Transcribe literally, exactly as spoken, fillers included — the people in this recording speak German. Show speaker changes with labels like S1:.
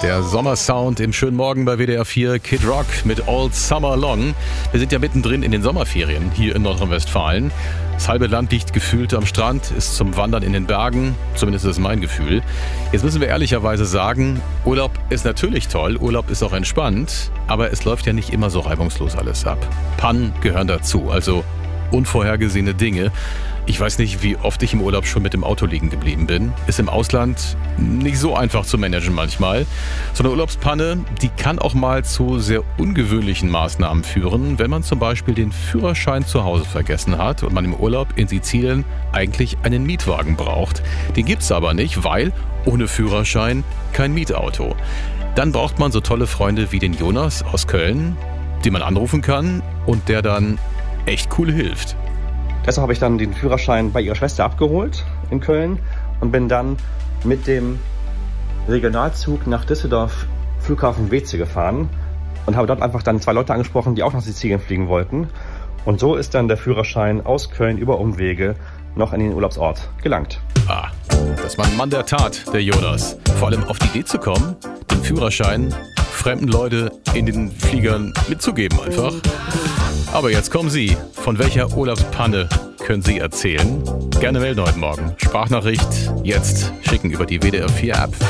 S1: Der Sommersound im schönen Morgen bei W D R vier, Kid Rock mit All Summer Long. Wir sind ja mittendrin in den Sommerferien hier in Nordrhein-Westfalen. Das halbe Land liegt gefühlt am Strand, ist zum Wandern in den Bergen, zumindest ist es mein Gefühl. Jetzt müssen wir ehrlicherweise sagen, Urlaub ist natürlich toll, Urlaub ist auch entspannt, aber es läuft ja nicht immer so reibungslos alles ab. Pannen gehören dazu, also unvorhergesehene Dinge. Ich weiß nicht, wie oft ich im Urlaub schon mit dem Auto liegen geblieben bin. Ist im Ausland nicht so einfach zu managen manchmal. So eine Urlaubspanne, die kann auch mal zu sehr ungewöhnlichen Maßnahmen führen, wenn man zum Beispiel den Führerschein zu Hause vergessen hat und man im Urlaub in Sizilien eigentlich einen Mietwagen braucht. Den gibt's aber nicht, weil ohne Führerschein kein Mietauto. Dann braucht man so tolle Freunde wie den Jonas aus Köln, den man anrufen kann und der dann echt cool hilft.
S2: Deshalb habe ich dann den Führerschein bei ihrer Schwester abgeholt in Köln und bin dann mit dem Regionalzug nach Düsseldorf Flughafen Weeze gefahren und habe dort einfach dann zwei Leute angesprochen, die auch nach Sizilien fliegen wollten. Und so ist dann der Führerschein aus Köln über Umwege noch in den Urlaubsort gelangt.
S1: Ah, das war ein Mann der Tat, der Jonas. Vor allem auf die Idee zu kommen, den Führerschein fremden Leute in den Fliegern mitzugeben einfach. Aber jetzt kommen Sie. Von welcher Urlaubspanne können Sie erzählen? Gerne melden heute Morgen. Sprachnachricht jetzt schicken über die W D R vier App.